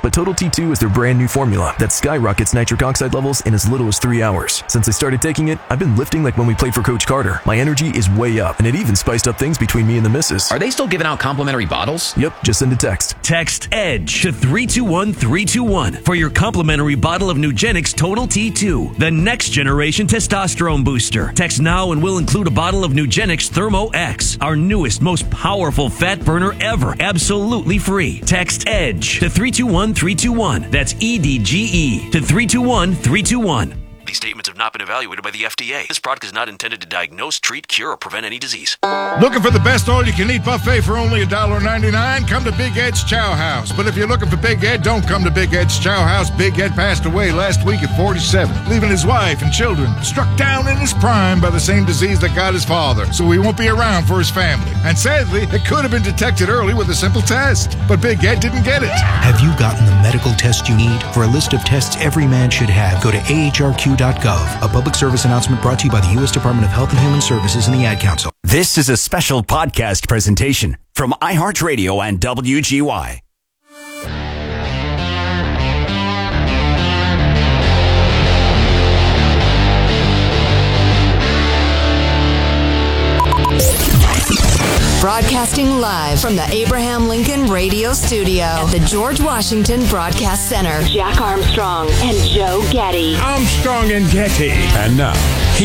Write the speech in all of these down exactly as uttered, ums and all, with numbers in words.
But Total T two is their brand new formula that skyrockets nitric oxide levels in as little as three hours. Since I started taking it, I've been lifting like when we played for Coach Carter. My energy is way up, and it even spiced up things between me and the missus. Are they still giving out complimentary bottles? Yep, just send a text. Text EDGE to three two one three two one for your complimentary bottle of Nugenix Total T two, the next generation testosterone booster. Text now and we'll include a bottle of Nugenix Thermo X, our newest, most powerful fat burner ever, absolutely free. Text EDGE to three two one three two one. That's E D G E to three two one three two one. These statements have not been evaluated by the F D A. This product is not intended to diagnose, treat, cure, or prevent any disease. Looking for the best all-you-can-eat buffet for only one dollar ninety-nine? Come to Big Ed's Chow House. But if you're looking for Big Ed, don't come to Big Ed's Chow House. Big Ed passed away last week at forty-seven, leaving his wife and children struck down in his prime by the same disease that got his father. So he won't be around for his family. And sadly, it could have been detected early with a simple test. But Big Ed didn't get it. Have you gotten the medical test you need? For a list of tests every man should have, go to A H R Q dot gov. A public service announcement brought to you by the U S Department of Health and Human Services and the Ad Council. This is a special podcast presentation from iHeartRadio and W G Y. Broadcasting live from the Abraham Lincoln Radio Studio at the George Washington Broadcast Center. Jack Armstrong and Joe Getty. Armstrong and Getty. And now,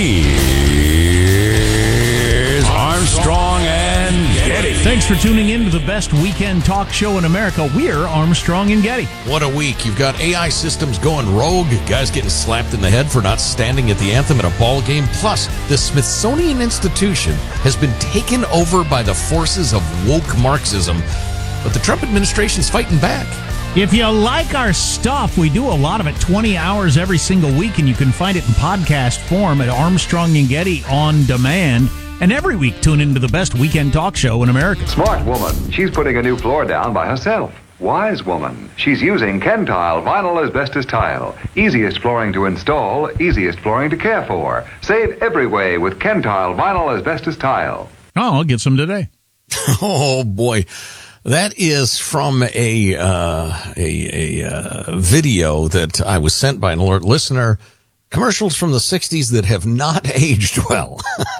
here's Armstrong and Getty. Thanks for tuning in to the best weekend talk show in America. We're Armstrong and Getty. What a week. You've got A I systems going rogue, guys getting slapped in the head for not standing at the anthem at a ball game. Plus, the Smithsonian Institution has been taken over by the forces of woke Marxism, but the Trump administration's fighting back. If you like our stuff, we do a lot of it twenty hours every single week, and you can find it in podcast form at Armstrong and Getty On Demand. And every week, tune into the best weekend talk show in America. Smart woman. She's putting a new floor down by herself. Wise woman. She's using Kentile Vinyl Asbestos Tile. Easiest flooring to install, easiest flooring to care for. Save every way with Kentile Vinyl Asbestos Tile. Oh, I'll get some today. Oh, boy. That is from a uh, a, a uh, video that I was sent by an alert listener. Commercials from the sixties that have not aged well.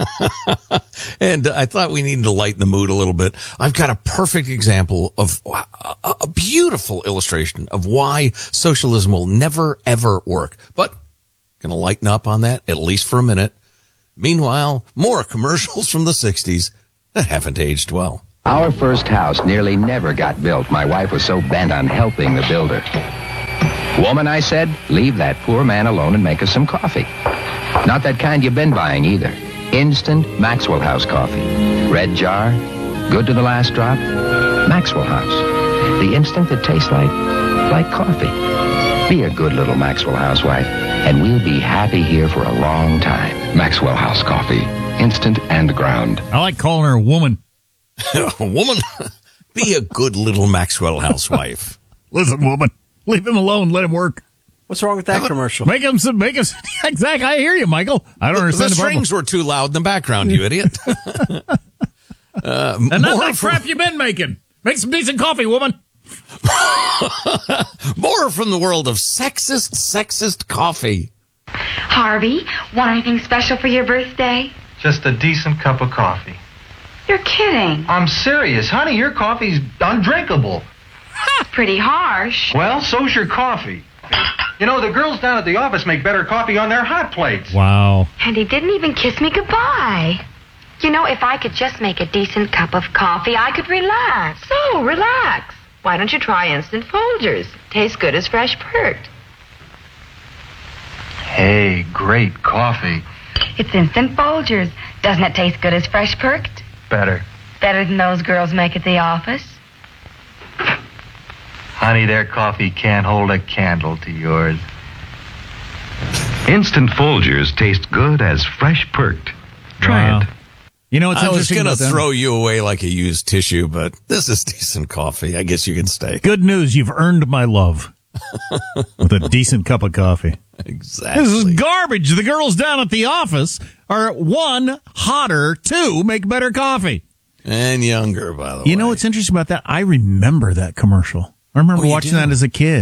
And I thought we needed to lighten the mood a little bit. I've got a perfect example of a, a beautiful illustration of why socialism will never, ever work. But going to lighten up on that, at least for a minute. Meanwhile, more commercials from the sixties that haven't aged well. Our first house nearly never got built. My wife was so bent on helping the builder. Woman, I said, leave that poor man alone and make us some coffee. Not that kind you've been buying either. Instant Maxwell House coffee. Red jar, good to the last drop. Maxwell House. The instant that tastes like, like coffee. Be a good little Maxwell housewife, and we'll be happy here for a long time. Maxwell House coffee. Instant and ground. I like calling her a woman. A woman? Be a good little Maxwell housewife. Listen, woman. Leave him alone. Let him work. What's wrong with that commercial? Make him some, make him, exactly. I hear you, Michael. I don't the, understand the the strings were too loud in the background, you idiot. uh, and that's that crap you've been making. Make some decent coffee, woman. More from the world of sexist, sexist coffee. Harvey, want anything special for your birthday? Just a decent cup of coffee. You're kidding. I'm serious. Honey, your coffee's undrinkable. Pretty harsh. Well, so's your coffee. You know, the girls down at the office make better coffee on their hot plates. Wow. And he didn't even kiss me goodbye. You know, if I could just make a decent cup of coffee, I could relax. So, relax. Why don't you try Instant Folgers? Tastes good as fresh perked. Hey, great coffee. It's Instant Folgers. Doesn't it taste good as fresh perked? Better. Better than those girls make at the office? Honey, their coffee can't hold a candle to yours. Instant Folgers taste good as fresh perked. Try wow. it. You know what's I was going to throw you away like a used tissue, but this is decent coffee. I guess you can stay. Good news. You've earned my love with a decent cup of coffee. Exactly. This is garbage. The girls down at the office are, one, hotter, two, make better coffee. And younger, by the way. You know what's interesting about that? I remember that commercial. I remember oh, watching do? that as a kid.